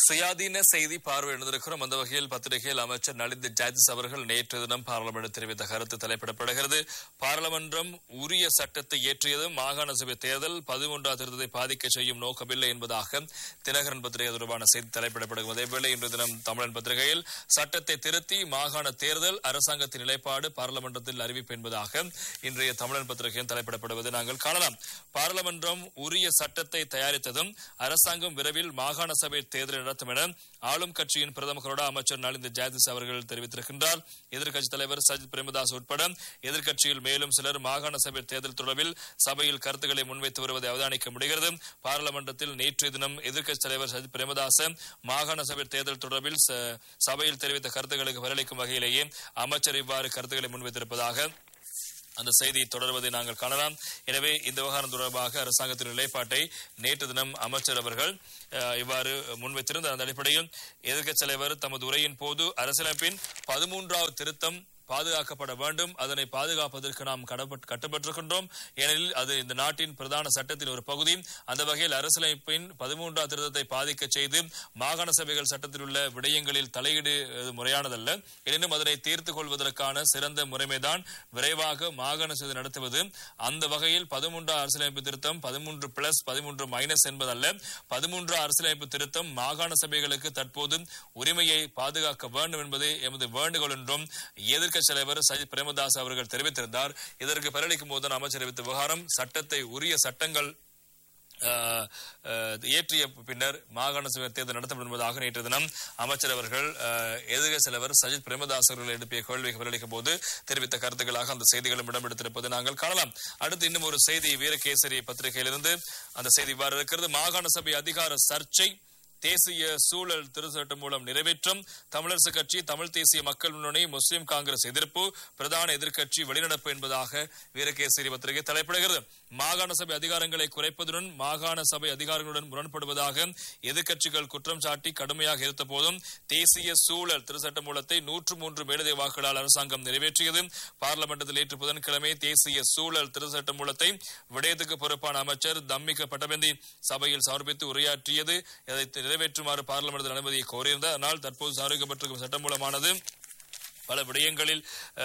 சுயாதீன செய்தி பார்வை எழுந்திருக்கிறோம். அந்த வகையில் பத்திரிகையில் அமைச்சர் நலிந்த ஜாதிஸ் அவர்கள் நேற்று தினம் பார்லிமெண்ட் தெரிவித்த கருத்து தலைப்பிடப்படுகிறது. பாராளுமன்றம் உரிய சட்டத்தை இயற்றியது மாகாண சபை தேர்தல் 13ஆம் திருத்தத்தை பாதிக்க செய்யும் நோக்கமில்லை என்பதாக தினகரன் பத்திரிகை தொடர்பான செய்தி தலைப்பிடப்படும். அதேவேளை இன்று தினம் தமிழன் பத்திரிகையில் சட்டத்தை திருத்தி மாகாண தேர்தல் அரசாங்கத்தின் நிலைப்பாடு பாராளுமன்றத்தில் அறிவிப்பு என்பதாக இன்றைய தமிழன் பத்திரிகையில் தலைப்பிடப்படுவதை நாங்கள் காணலாம். பாராளுமன்றம் உரிய சட்டத்தை தயாரித்ததும் அரசாங்கம் விரைவில் மாகாண சபை தேர்தல் நடத்தும் என ஆளும் கட்சியின் பிரதம கொறடா அமைச்சர் நலிந்த ஜாதிஸ் அவர்கள் தெரிவித்திருக்கின்றார். எதிர்க்கட்சித் தலைவர் சஜித் பிரேமதாஸ் உட்பட எதிர்க்கட்சியில் மேலும் சிலர் மாகாண சபை தேர்தல் தொடர்பில் சபையில் கருத்துக்களை முன்வைத்து வருவதை அவதானிக்க முடிகிறது. பாராளுமன்றத்தில் நேற்றைய தினம் எதிர்க்கட்சித் தலைவர் சஜித் பிரேமதாஸ் மாகாண சபை தேர்தல் தொடர்பில் சபையில் தெரிவித்த கருத்துக்களுக்கு பதிலளிக்கும் வகையிலேயே அமைச்சர் இவ்வாறு கருத்துக்களை முன்வைத்திருப்பதாக அந்த செய்தி தொடர்வதை நாங்கள் காணலாம். எனவே இந்த விவகாரம் தொடர்பாக அரசாங்கத்தின் நிலைப்பாட்டை நேற்று தினம் அமைச்சர் அவர்கள் இவ்வாறு முன்வைத்திருந்த அந்த அடிப்படையில் எதிர்க்கட்சித் தலைவர் தமது உரையின் போது அரசியலமைப்பின் 13ஆவது திருத்தம் பாதுகாக்கப்பட வேண்டும், அதனை பாதுகாப்பதற்கு நாம் கட்டுப்பட்டிருக்கின்றோம், ஏனெனில் அது இந்த நாட்டின் பிரதான சட்டத்தின் ஒரு பகுதி. அந்த வகையில் அரசியலமைப்பின் 13ஆம் திருத்தத்தை பாதிக்க செய்து மாகாண சபைகள் சட்டத்தில் உள்ள விடயங்களில் தலையீடு முறையானதல்ல. எனினும் அதனை தீர்த்துக் கொள்வதற்கான சிறந்த முறைமைதான் விரைவாக மாகாண சபை நடத்துவது. அந்த வகையில் 13ஆம் அரசியலமைப்பு திருத்தம் 13+13- என்பதல்ல. 13ஆம் அரசியலமைப்பு திருத்தம் மாகாண சபைகளுக்கு தற்போது உரிமையை பாதுகாக்க வேண்டும் என்பதே எமது வேண்டுகோள் என்றும் எதிர்க்கட்சி தலைவர் சஜித் பிரேமதாஸ் அவர்கள் தெரிவித்திருந்தார். இதற்கு பதிலளிக்கும் போது அமைச்சர் தெரிவித்த விவகாரம் சட்டத்தை உரிய சட்டங்கள் இயற்றிய பின்னர் மாகாண சபை தேர்தல் நடத்தப்படும் என்பதாக நேற்று தினம் அமைச்சர் அவர்கள் எதிர்க்கட்சி தலைவர் சஜித் பிரேமதாஸ் அவர்கள் எழுப்பிய கேள்விக்கு பதிலளிக்கும் போது தெரிவித்த கருத்துக்களாக அந்த செய்திகளும் இடம்பெடுத்திருப்பதை நாங்கள் காணலாம். அடுத்து இன்னும் ஒரு செய்தி வீரகேசரி பத்திரிகையிலிருந்து அந்த செய்தி இவ்வாறு இருக்கிறது. மாகாண சபை அதிகார சர்ச்சை தேசிய சூழல் திருச்சட்டம் மூலம் நிறைவேற்றம். தமிழரசு கட்சி, தமிழ் தேசிய மக்கள் முன்னணி, முஸ்லிம் காங்கிரஸ் எதிர்ப்பு, பிரதான எதிர்க்கட்சி வெளிநடப்பு என்பதாக வீரகேசரி பத்திரிகை தலைப்பிடுகிறது. மாகாண சபை அதிகாரங்களை குறைப்பதுடன் மாகாண சபை அதிகாரங்களுடன் முரண்படுவதாக எதிர்க்கட்சிகள் குற்றம் சாட்டி கடுமையாக இருந்த போதும் தேசிய சூழல் திருச்சட்ட மூலத்தை 103 மேலதிக வாக்குகளால் அரசாங்கம் நிறைவேற்றியது. பார்லிமெண்டத்தில் நேற்று புதன்கிழமை தேசிய சூழல் திருச்சட்ட மூலத்தை விடயத்துக்கு பொறுப்பான அமைச்சர் தம்மிக பட்டபந்தி சபையில் சமர்ப்பித்து உரையாற்றியது. இதை நிறைவேற்றுமாறு பார்லிமெண்ட் அனுமதியை கோரியிருந்தார். ஆனால் தற்போது சமர்ப்பிக்கப்பட்டிருக்கும் சட்டமூலமானது பல விடயங்களில்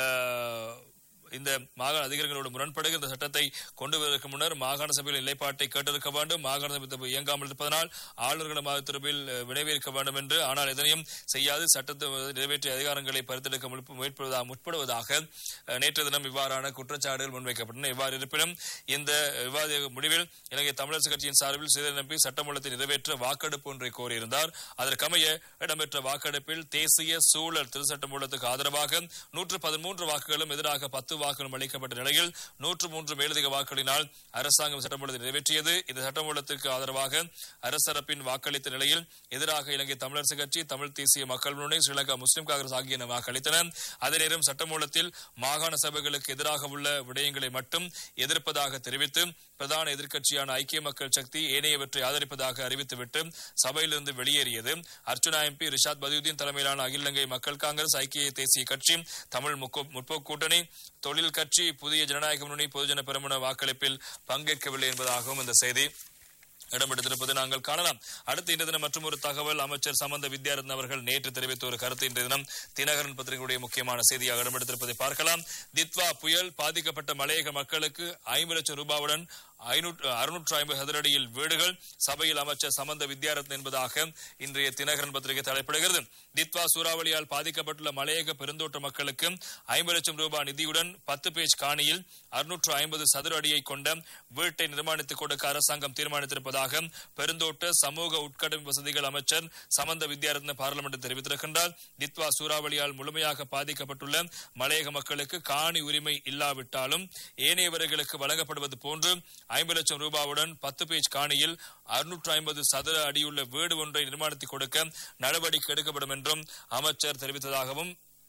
இந்த மாகாண அதிகாரிகளோடு முரண்படுகிற இந்த சட்டத்தை கொண்டு வருவதற்கு முன்னர் மாகாண சபையில் நிலைப்பாட்டை கேட்டிருக்க வேண்டும். மாகாண சபை இயங்காமல் இருப்பதனால் ஆளுநர்களிடம் திருப்பில் விளைவிக்க வேண்டும் என்று, ஆனால் எதனையும் செய்யாது சட்டத்தை நிறைவேற்றிய அதிகாரங்களை பரிந்தெடுக்க முற்படுவதாக நேற்று தினம் இவ்வாறான குற்றச்சாட்டுகள் முன்வைக்கப்பட்டன. இவ்வாறு இருப்பினும் இந்த விவாத முடிவில் இலங்கை தமிழரசு கட்சியின் சார்பில் சிதர் நம்பி சட்டமூலத்தை நிறைவேற்ற வாக்கெடுப்பு ஒன்றை கோரியிருந்தார். அதற்கமைய இடம்பெற்ற வாக்கெடுப்பில் தேசிய சூழல் திருச்சட்ட மூலத்துக்கு ஆதரவாக 113 வாக்குகளும் எதிராக 10 வாக்குகளும் அளிக்கப்பட்ட நிலையில் 103 மேலதிக வாக்குகளினால் அரசாங்கம் சட்டமூலத்தை நிறைவேற்றியது. இந்த சட்டமூலத்திற்கு ஆதரவாக அரசரப்பின் வாக்களித்த நிலையில் எதிராக இலங்கை தமிழரசு கட்சி, தமிழ் தேசிய மக்கள் முன்னணி, ஸ்ரீலங்கா முஸ்லிம் காங்கிரஸ் ஆகியன வாக்களித்தன. அதே நேரம் சட்டமூலத்தில் மாகாண சபைகளுக்கு எதிராக உள்ள விடயங்களை மட்டும் எதிர்ப்பதாக தெரிவித்து பிரதான எதிர்க்கட்சியான ஐக்கிய மக்கள் சக்தி ஏனையவற்றை ஆதரிப்பதாக அறிவித்துவிட்டு சபையிலிருந்து வெளியேறியது. அர்ச்சுனா எம்பி, ரிஷாத் பதியுதீன் தலைமையிலான அகில இலங்கை மக்கள் காங்கிரஸ், ஐக்கிய தேசிய கட்சி, தமிழ் முற்போக்கு கூட்டணி, தொழில் கட்சி, புதிய ஜனநாயக முன்னணி, பொதுஜன பெரமுன வாக்களிப்பில் பங்கேற்கவில்லை என்பதாகவும் இந்த செய்தி இடம்பெடுத்திருப்பதை நாங்கள் காணலாம். அடுத்து இன்றைய தினம் மற்றும் ஒரு தகவல் அமைச்சர் சம்பந்த வித்யாரத்ன அவர்கள் நேற்று தெரிவித்த ஒரு கருத்து இன்றைய தினம் தினகரன் பத்திரிகையுடைய முக்கியமான செய்தியாக இடம்பெடுத்திருப்பதை பார்க்கலாம். தித்வா புயல் பாதிக்கப்பட்ட மலையக மக்களுக்கு 50 லட்சம் ரூபாவுடன் 650 சதுரடியில் வீடுகள் சபையில் அமைச்சர் சம்பந்த வித்யாரத்ன என்பதாக இன்றைய தினகரன் பத்திரிகை தலைப்பிடுகிறது. தித்வா சூறாவளியால் பாதிக்கப்பட்டுள்ள மலையக பெருந்தோட்ட மக்களுக்கு 50 லட்சம் ரூபாய் நிதியுடன் 10 பேஜ் காணியில் 650 சதுர அடியை கொண்ட வீட்டை நிர்மாணித்துக் கொடுக்க அரசாங்கம் தீர்மானித்திருப்பதாக பெருந்தோட்ட சமூக உட்கட்டமைப்பு வசதிகள் அமைச்சர் சம்பந்த வித்யாரத்ன பார்லிமெண்டில் தெரிவித்திருக்கின்றார். தித்வா சூறாவளியால் முழுமையாக பாதிக்கப்பட்டுள்ள மலையக மக்களுக்கு காணி உரிமை இல்லாவிட்டாலும் ஏனையவர்களுக்கு வழங்கப்படுவது போன்று 50 லட்சம் ரூபாவுடன் 10 பேஜ் காணியில் 650 சதுர அடியுள்ள வீடு ஒன்றை நிர்மாணித்துக் கொடுக்க நடவடிக்கை எடுக்கப்படும் என்றும் அமைச்சர் தெரிவித்ததாகவும்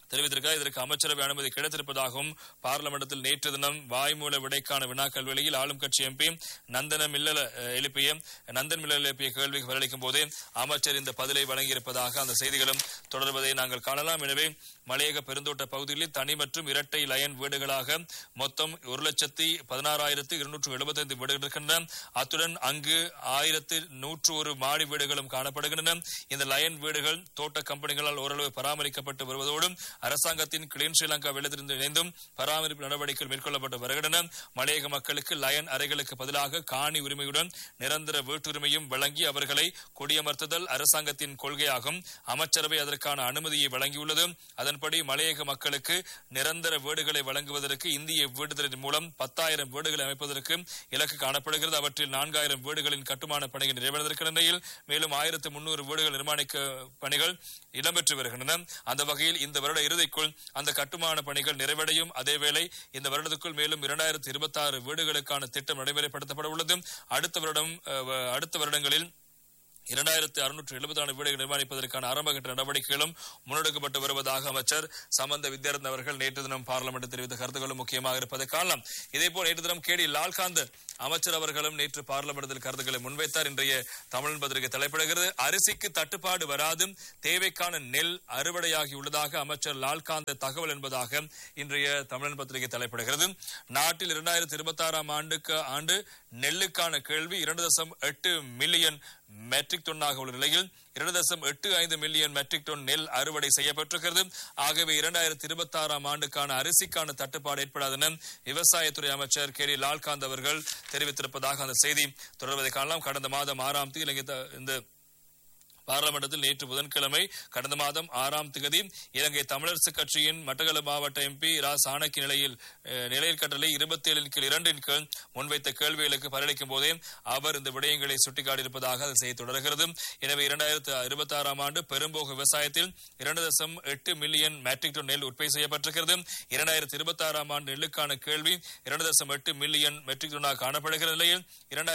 தெரிவித்திருக்கிறார். இதற்கு அமைச்சரவை அனுமதி கிடைத்திருப்பதாகவும் பார்லிமெண்டத்தில் நேற்று தினம் வாய்மூல விடைக்கான வினாக்கள் வேளையில் ஆளும் கட்சி எம்பி நந்தன் மில்லல் எழுப்பிய கேள்விக்கு பதிலளிக்கும் போதே அமைச்சர் இந்த பதிலை வழங்கியிருப்பதாக அந்த செய்திகளும் தொடர்வதை நாங்கள் காணலாம். எனவே மலையக பெருந்தோட்ட பகுதிகளில் தனி மற்றும் இரட்டை லயன் வீடுகளாக மொத்தம் 1,16,275 வீடுகள் இருக்கின்றன. அத்துடன் அங்கு 1,101 மாடி வீடுகளும் காணப்படுகின்றன. இந்த லயன் வீடுகள் தோட்ட கம்பெனிகளால் ஓரளவு பராமரிக்கப்பட்டு வருவதோடு அரசாங்கத்தின் கிளீன் ஸ்ரீலங்கா வெள்ளத்திலிருந்து இணைந்தும் பராமரிப்பு நடவடிக்கைகள் மேற்கொள்ளப்பட்டு வருகின்றன. மலையக மக்களுக்கு லயன் அறைகளுக்கு பதிலாக காணி உரிமையுடன் நிரந்தர வீட்டுரிமையும் வழங்கி அவர்களை குடியமர்த்துதல் அரசாங்கத்தின் கொள்கையாகும். அமைச்சரவை அதற்கான அனுமதியை வழங்கியுள்ளது. அதன்படி மலையக மக்களுக்கு நிரந்தர வீடுகளை வழங்குவதற்கு இந்திய வீடுதலின் மூலம் 10,000 வீடுகளை அமைப்பதற்கு இலக்கு காணப்படுகிறது. அவற்றில் 4,000 வீடுகளின் கட்டுமான பணிகள் நிறைவடைந்திருக்கிற நிலையில் மேலும் 1,300 வீடுகள் நிர்மாணிக்க பணிகள் இடம்பெற்று வருகின்றன. அந்த வகையில் இந்த வருட இறுதிக்குள் அந்த கட்டுமான பணிகள் நிறைவடையும். அதேவேளை இந்த வருடத்துக்குள் மேலும் 2026 வீடுகளுக்கான திட்டம் நடைமுறைப்படுத்தப்பட உள்ளது. அடுத்த வருடங்களில் 2,674 வீடுகள் நிர்மாணிப்பதற்கான ஆரம்பகட்ட நடவடிக்கைகளும் முன்னெடுக்கப்பட்டு வருவதாக அமைச்சர் சம்பந்த வித்யாரத்ன அவர்கள் நேற்று தினம் பார்லிமெண்ட் தெரிவித்த கருத்துக்களும் முக்கியமாக இருப்பதை காணலாம். இதேபோல் நேற்று தினம் கேடி லால்காந்த அமைச்சர் அவர்களும் நேற்று பார்லிமெண்டத்தில் கருத்துக்களை முன்வைத்தார். இன்றைய தமிழன் பத்திரிகை தலைப்படுகிறது. அரிசிக்கு தட்டுப்பாடு வராது, தேவைக்கான நெல் அறுவடையாகியுள்ளதாக அமைச்சர் லால்காந்த தகவல் என்பதாக இன்றைய தமிழன் பத்திரிகை தலைப்படுகிறது. நாட்டில் 2026 ஆண்டு நெல்லுக்கான கேள்வி 2.8 மில்லியன் மெட்ரிக் டன்னாக உள்ள நிலையில் 2.85 மில்லியன் மெட்ரிக் டன் நெல் அறுவடை செய்யப்பட்டிருக்கிறது. ஆகவே 2026 ஆண்டுக்கான அரிசிக்கான தட்டுப்பாடு ஏற்படாது என விவசாயத்துறை அமைச்சர் கேடி லால்காந்த் அவர்கள் தெரிவித்திருப்பதாக அந்த செய்தி தொடர்வதை காணலாம். கடந்த மாதம் 6ஆம் தேதி இந்த பார்லிமெண்டத்தில் நேற்று புதன்கிழமை கடந்த மாதம் 6ஆம் தேதி இலங்கை தமிழரசு கட்சியின் மட்டக்களப்பு மாவட்ட எம்பி ரா சாணக்கி நிலையில் கட்டளை 27/2 கீழ் முன்வைத்த கேள்விகளுக்கு பதிலளிக்கும் போதே அவர் இந்த விடயங்களை சுட்டிக்காட்டியிருப்பதாக அது செய்தி தொடர்கிறது. எனவே 2026 ஆண்டு பெரும்போக விவசாயத்தில் 2.8 மில்லியன் மெட்ரிக் டன் நெல் உற்பத்தி செய்யப்பட்டிருக்கிறது. 2026 ஆண்டு நெல்லுக்கான கேள்வி 2.8 மில்லியன் மெட்ரிக் டன்னாக காணப்படுகிற நிலையில்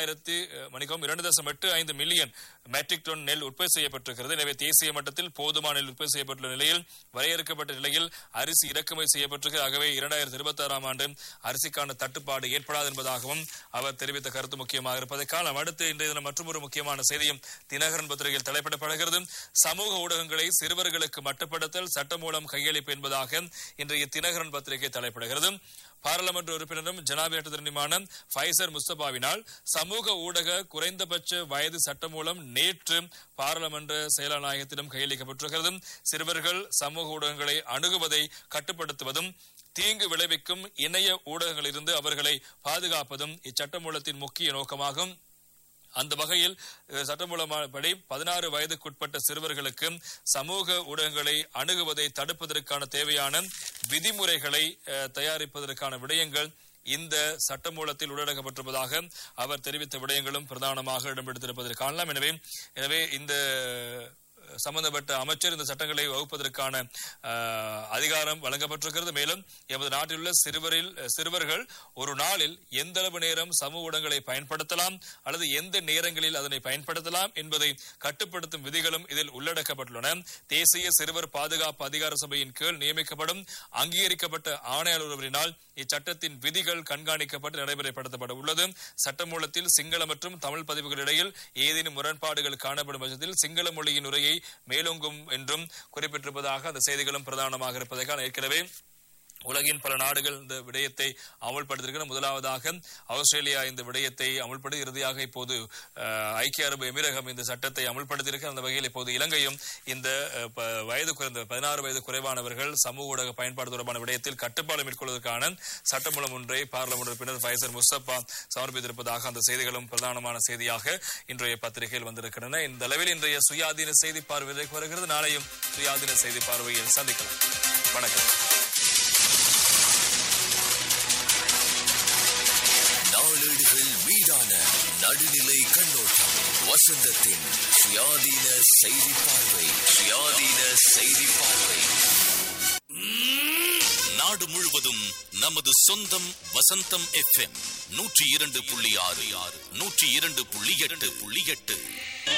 2.85 மில்லியன் மெட்ரிக் டன் நெல் உற்பத்தி செய்யப்பட்டிருக்கிறது. எனவே தேசிய மட்டத்தில் போதுமான நெல் உற்பத்தி செய்யப்பட்டுள்ள நிலையில் வரையறுக்கப்பட்ட நிலையில் அரிசி இறக்குமதி செய்யப்பட்டிருக்கிறது. ஆகவே 2026 ஆண்டு அரிசிக்கான தட்டுப்பாடு ஏற்படாது என்பதாகவும் அவர் தெரிவித்த கருத்து முக்கியமாக இருப்பதை காணலாம். அடுத்து இன்றைய தினம் மற்றொரு முக்கியமான செய்தியும் தினகரன் பத்திரிகையில் தலைப்பிடப்படுகிறது. சமூக ஊடகங்களை சிறுவர்களுக்கு மட்டுப்படுத்தல் சட்டமூலம் கையளிப்பு என்பதாக இன்றைய தினகரன் பத்திரிகை தலைப்பிடுகிறது. பாராளுமன்ற உறுப்பினரும் ஜனாதிபதியுமான ஃபைசர் முஸ்தபாவினால் சமூக ஊடக குறைந்தபட்ச வயது சட்டம் மூலம் நேற்று பாராளுமன்ற செயலாளரிடம் கையளிக்கப்பட்டிருக்கிறது. சிறுவர்கள் சமூக ஊடகங்களை அணுகுவதை கட்டுப்படுத்துவதும் தீங்கு விளைவிக்கும் இணைய ஊடகங்களிலிருந்து அவர்களை பாதுகாப்பதும் இச்சட்டமூலத்தின் முக்கிய நோக்கமாகும். அந்த வகையில் சட்டமூலப்படி 16 வயதுக்குட்பட்ட சிறுவர்களுக்கு சமூக ஊடகங்களை அணுகுவதை தடுப்பதற்கான தேவையான விதிமுறைகளை தயாரிப்பதற்கான விடயங்கள் இந்த சட்டமூலத்தில் உள்ளடக்கப்பட்டிருப்பதாக அவர் தெரிவித்த விடயங்களும் பிரதானமாக இடம்பெடுத்திருப்பதை காணலாம். எனவே இந்த சம்பந்தப்பட்ட அமைச்சர் இந்த சட்டங்களை வகுப்பதற்கான அதிகாரம் வழங்கப்பட்டிருக்கிறது. மேலும் எமது நாட்டில் உள்ள சிறுவர்கள் ஒரு நாளில் எந்த அளவு நேரம் சமூக ஊடகங்களை பயன்படுத்தலாம் அல்லது எந்த நேரங்களில் அதனை பயன்படுத்தலாம் என்பதை கட்டுப்படுத்தும் விதிகளும் இதில் உள்ளடக்கப்பட்டுள்ளன. தேசிய சிறுவர் பாதுகாப்பு அதிகார சபையின் கீழ் நியமிக்கப்படும் அங்கீகரிக்கப்பட்ட ஆணையாளர் ஒருவரினால் இச்சட்டத்தின் விதிகள் கண்காணிக்கப்பட்டு நடைமுறைப்படுத்தப்பட உள்ளது. சட்டமூலத்தில் சிங்கள மற்றும் தமிழ் பதிவுகளிடையில் ஏதேனும் முரண்பாடுகள் காணப்படும் பட்சத்தில் சிங்கள மொழியின் உரையை மேலோங்கும் என்றும் குறிப்பிட்டிருப்பதாக அந்த செய்திகளும் பிரதானமாக இருப்பதற்கான ஏற்கனவே உலகின் பல நாடுகள் இந்த விடயத்தை அமல்படுத்தியிருக்கிற. முதலாவதாக ஆஸ்திரேலியா இந்த விடயத்தை அமல்படுத்தி இறுதியாக இப்போது ஐக்கிய அரபு எமிரகம் இந்த சட்டத்தை அமல்படுத்தியிருக்க. அந்த வகையில் இப்போது இலங்கையும் இந்த வயது குறைந்த 16 வயது குறைவானவர்கள் சமூக ஊடக பயன்பாடு தொடர்பான விடயத்தில் கட்டுப்பாடு மேற்கொள்வதற்கான சட்டமூலம் ஒன்றை பார்லிமெண்ட் உறுப்பினர் ஃபைசர் முஸ்தபா சமர்ப்பித்திருப்பதாக அந்த செய்திகளும் பிரதானமான செய்தியாக இன்றைய பத்திரிகையில் வந்திருக்கின்றன. இந்த அளவில் இன்றைய சுயாதீன செய்தி பார்வைக்கு வருகிறது. நாளையும் சுயாதீன செய்தி பார்வையில் சந்திக்கலாம். வணக்கம். நாளேடுகள் மீதான நடுநிலை கண்ணோட்டம். வசந்தத்தின் சுயாதீன செய்தி பார்வை. நாடு முழுவதும் நமது சொந்தம் வசந்தம் FM 102.6 102.8